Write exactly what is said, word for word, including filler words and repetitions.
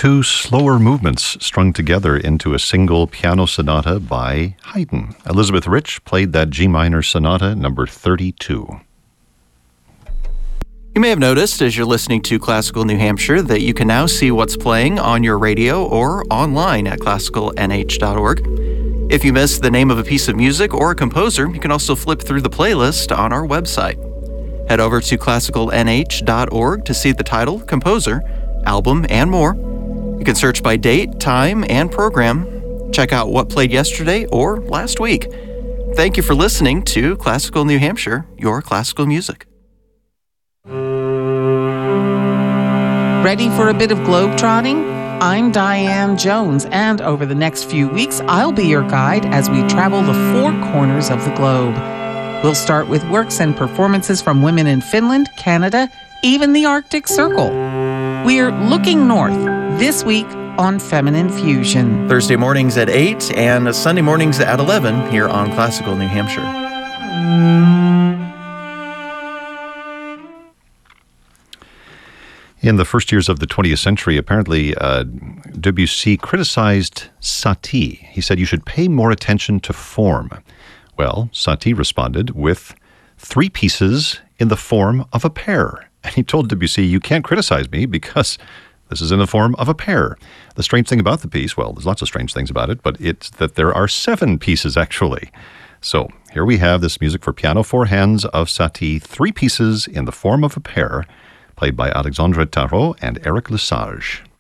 two slower movements strung together into a single piano sonata by Haydn. Elizabeth Rich played that G minor sonata number thirty-two. You may have noticed as you're listening to Classical New Hampshire that you can now see what's playing on your radio or online at classical n h dot org. If you missed the name of a piece of music or a composer, you can also flip through the playlist on our website. Head over to classical n h dot org to see the title, composer, album, and more. You can search by date, time, and program. Check out what played yesterday or last week. Thank you for listening to Classical New Hampshire, your classical music. Ready for a bit of globetrotting? I'm Diane Jones, and over the next few weeks, I'll be your guide as we travel the four corners of the globe. We'll start with works and performances from women in Finland, Canada, even the Arctic Circle. We're looking north this week on Feminine Fusion. Thursday mornings at eight and Sunday mornings at eleven here on Classical New Hampshire. In the first years of the twentieth century, apparently, uh, Debussy criticized Satie. He said you should pay more attention to form. Well, Satie responded with three pieces in the form of a pair. And he told Debussy, you can't criticize me because this is in the form of a pair. The strange thing about the piece, well, there's lots of strange things about it, but it's that there are seven pieces, actually. So here we have this music for piano, four hands of Satie, three pieces in the form of a pair, played by Alexandre Tarot and Eric Lesage.